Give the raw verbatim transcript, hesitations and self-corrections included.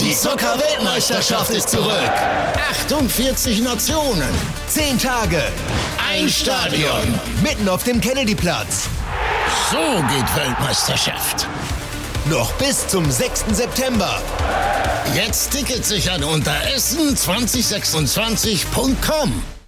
Die Zucker-Weltmeisterschaft ist zurück. achtundvierzig Nationen. Zehn Tage. Ein Stadion. Mitten auf dem Kennedyplatz. So geht Weltmeisterschaft. Noch bis zum sechsten September. Jetzt Tickets sichern unter essen zwanzig sechsundzwanzig punkt com.